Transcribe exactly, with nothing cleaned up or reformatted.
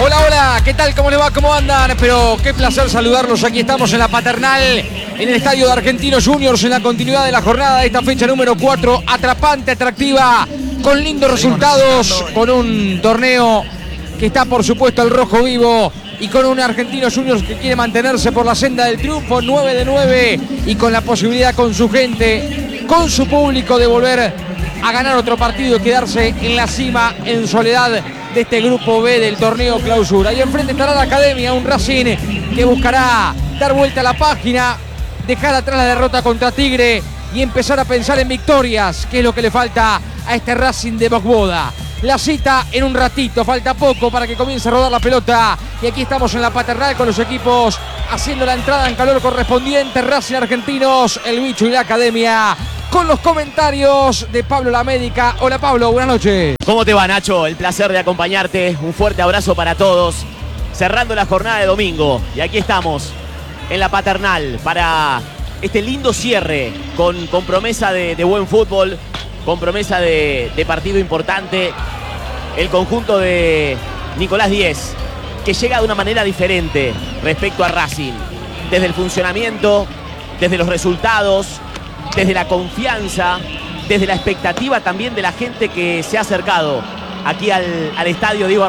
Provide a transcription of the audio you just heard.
Hola, hola, ¿qué tal? ¿Cómo les va? ¿Cómo andan? Pero qué placer saludarlos. Aquí estamos en la Paternal, en el estadio de Argentinos Juniors, en la continuidad de la jornada de esta fecha número cuatro. Atrapante, atractiva, con lindos resultados, con un torneo que está, por supuesto, al rojo vivo y con un Argentinos Juniors que quiere mantenerse por la senda del triunfo, nueve de nueve, y con la posibilidad con su gente, con su público, de volver a ganar otro partido y quedarse en la cima, en soledad, de este grupo B del torneo clausura. Y enfrente estará la Academia, un Racing que buscará dar vuelta a la página, dejar atrás la derrota contra Tigre y empezar a pensar en victorias, que es lo que le falta a este Racing de Bogboda. La cita en un ratito, falta poco para que comience a rodar la pelota. Y aquí estamos en la Paternal con los equipos haciendo la entrada en calor correspondiente. Racing, Argentinos, el Bicho y la Academia, con los comentarios de Pablo Lamédica. Hola Pablo, buenas noches. ¿Cómo te va, Nacho? El placer de acompañarte. Un fuerte abrazo para todos. Cerrando la jornada de domingo. Y aquí estamos en la Paternal para este lindo cierre con, con promesa de, de buen fútbol, con promesa de, de partido importante. El conjunto de Nicolás Díez, que llega de una manera diferente respecto a Racing. Desde el funcionamiento, desde los resultados, desde la confianza, desde la expectativa también de la gente que se ha acercado aquí al, al estadio Diego